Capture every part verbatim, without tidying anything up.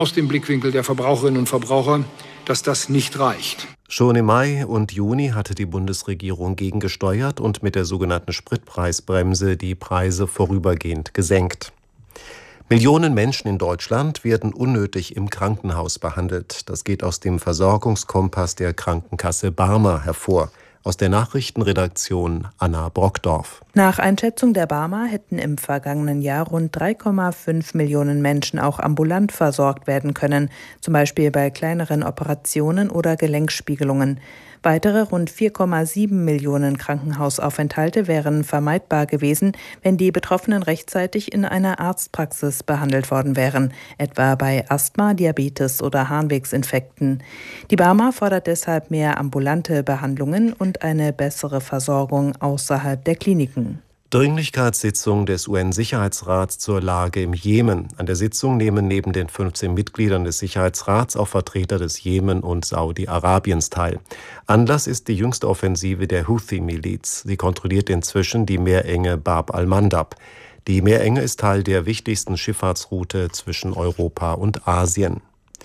aus dem Blickwinkel der Verbraucherinnen und Verbraucher, dass das nicht reicht. Schon im Mai und Juni hatte die Bundesregierung gegengesteuert und mit der sogenannten Spritpreisbremse die Preise vorübergehend gesenkt. Millionen Menschen in Deutschland werden unnötig im Krankenhaus behandelt. Das geht aus dem Versorgungskompass der Krankenkasse Barmer hervor. Aus der Nachrichtenredaktion Anna Brockdorf. Nach Einschätzung der Barmer hätten im vergangenen Jahr rund drei Komma fünf Millionen Menschen auch ambulant versorgt werden können, zum Beispiel bei kleineren Operationen oder Gelenkspiegelungen. Weitere rund vier Komma sieben Millionen Krankenhausaufenthalte wären vermeidbar gewesen, wenn die Betroffenen rechtzeitig in einer Arztpraxis behandelt worden wären, etwa bei Asthma, Diabetes oder Harnwegsinfekten. Die Barmer fordert deshalb mehr ambulante Behandlungen und eine bessere Versorgung außerhalb der Kliniken. Dringlichkeitssitzung des U N-Sicherheitsrats zur Lage im Jemen. An der Sitzung nehmen neben den fünfzehn Mitgliedern des Sicherheitsrats auch Vertreter des Jemen und Saudi-Arabiens teil. Anlass ist die jüngste Offensive der Houthi-Miliz. Sie kontrolliert inzwischen die Meerenge Bab al-Mandab. Die Meerenge ist Teil der wichtigsten Schifffahrtsroute zwischen Europa und Asien.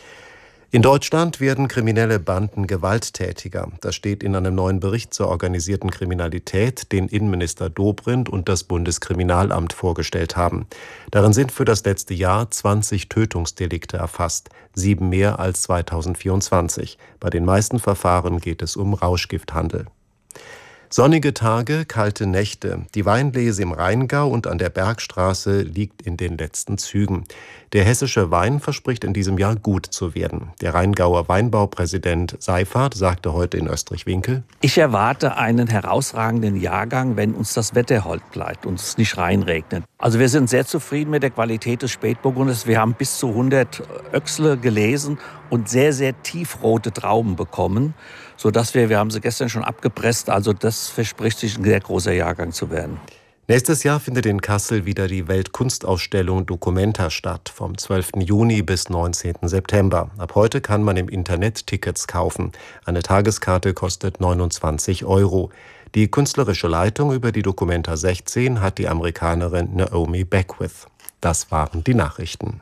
In Deutschland werden kriminelle Banden gewalttätiger. Das steht in einem neuen Bericht zur organisierten Kriminalität, den Innenminister Dobrindt und das Bundeskriminalamt vorgestellt haben. Darin sind für das letzte Jahr zwanzig Tötungsdelikte erfasst, sieben mehr als zweitausendvierundzwanzig. Bei den meisten Verfahren geht es um Rauschgifthandel. Sonnige Tage, kalte Nächte. Die Weinlese im Rheingau und an der Bergstraße liegt in den letzten Zügen. Der hessische Wein verspricht in diesem Jahr gut zu werden. Der Rheingauer Weinbaupräsident Seifert sagte heute in Österreich-Winkel: Ich erwarte einen herausragenden Jahrgang, wenn uns das Wetter hold bleibt und es nicht reinregnet. Also wir sind sehr zufrieden mit der Qualität des Spätburgunders. Wir haben bis zu hundert Öchsle gelesen und sehr, sehr tiefrote Trauben bekommen, sodass wir, wir haben sie gestern schon abgepresst, also das verspricht sich ein sehr großer Jahrgang zu werden. Nächstes Jahr findet in Kassel wieder die Weltkunstausstellung Documenta statt, vom zwölften Juni bis neunzehnten September. Ab heute kann man im Internet Tickets kaufen. Eine Tageskarte kostet neunundzwanzig Euro. Die künstlerische Leitung über die Documenta sechzehn hat die Amerikanerin Naomi Beckwith. Das waren die Nachrichten.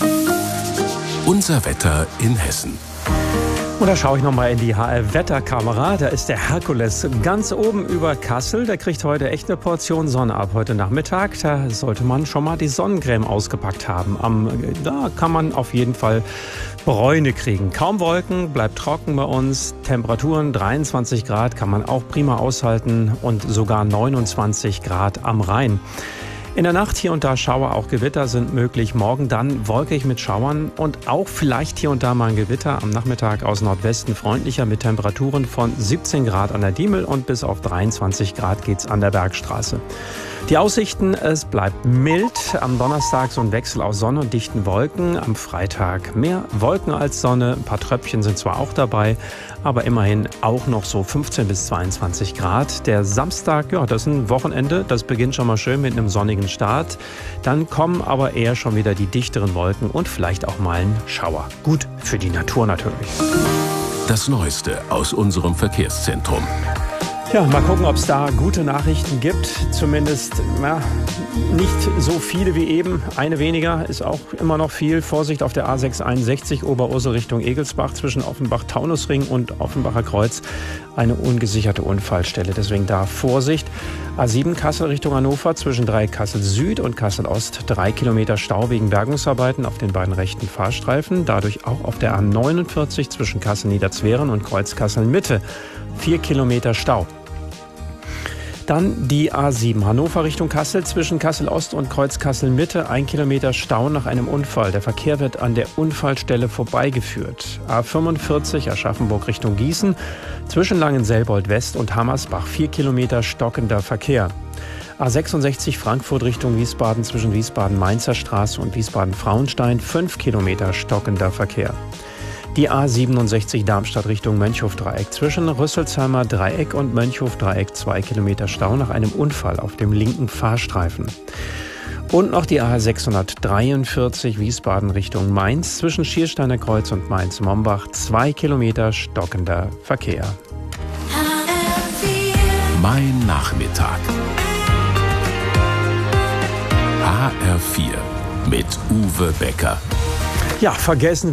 Unser Wetter in Hessen. Und da schaue ich nochmal in die H R-Wetterkamera. Da ist der Herkules ganz oben über Kassel. Der kriegt heute echt eine Portion Sonne ab heute Nachmittag. Da sollte man schon mal die Sonnencreme ausgepackt haben. Am, da kann man auf jeden Fall Bräune kriegen. Kaum Wolken, bleibt trocken bei uns. Temperaturen dreiundzwanzig Grad kann man auch prima aushalten und sogar neunundzwanzig Grad am Rhein. In der Nacht hier und da Schauer, auch Gewitter sind möglich. Morgen dann wolkig mit Schauern und auch vielleicht hier und da mal ein Gewitter. Am Nachmittag aus Nordwesten freundlicher mit Temperaturen von siebzehn Grad an der Diemel und bis auf dreiundzwanzig Grad geht's an der Bergstraße. Die Aussichten, es bleibt mild. Am Donnerstag so ein Wechsel aus Sonne und dichten Wolken. Am Freitag mehr Wolken als Sonne. Ein paar Tröpfchen sind zwar auch dabei, aber immerhin auch noch so fünfzehn bis zweiundzwanzig Grad. Der Samstag, ja, das ist ein Wochenende. Das beginnt schon mal schön mit einem sonnigen Start. Dann kommen aber eher schon wieder die dichteren Wolken und vielleicht auch mal ein Schauer. Gut für die Natur natürlich. Das Neueste aus unserem Verkehrszentrum. Ja, mal gucken, ob es da gute Nachrichten gibt. Zumindest ja, nicht so viele wie eben. Eine weniger ist auch immer noch viel. Vorsicht auf der A sechs einundsechzig Oberursel Richtung Egelsbach zwischen Offenbach-Taunusring und Offenbacher Kreuz. Eine ungesicherte Unfallstelle, deswegen da Vorsicht. A sieben Kassel Richtung Hannover zwischen Dreieck-Kassel Süd und Kassel Ost. Drei Kilometer Stau wegen Bergungsarbeiten auf den beiden rechten Fahrstreifen. Dadurch auch auf der A neunundvierzig zwischen Kassel-Niederzweren und Kreuz Kassel-Mitte. Vier Kilometer Stau. Dann die A sieben Hannover Richtung Kassel zwischen Kassel Ost und Kreuz Kassel Mitte. Ein Kilometer Stau nach einem Unfall. Der Verkehr wird an der Unfallstelle vorbeigeführt. A fünfundvierzig Aschaffenburg Richtung Gießen zwischen Langenselbold West und Hammersbach. Vier Kilometer stockender Verkehr. A sechsundsechzig Frankfurt Richtung Wiesbaden zwischen Wiesbaden-Mainzer Straße und Wiesbaden-Frauenstein. Fünf Kilometer stockender Verkehr. Die A siebenundsechzig Darmstadt Richtung Mönchhof-Dreieck zwischen Rüsselsheimer Dreieck und Mönchhof-Dreieck zwei Kilometer Stau nach einem Unfall auf dem linken Fahrstreifen. Und noch die A sechshundertdreiundvierzig Wiesbaden Richtung Mainz zwischen Schiersteiner Kreuz und Mainz-Mombach zwei Kilometer stockender Verkehr. Mein Nachmittag. H R vier mit Uwe Becker. Ja, vergessen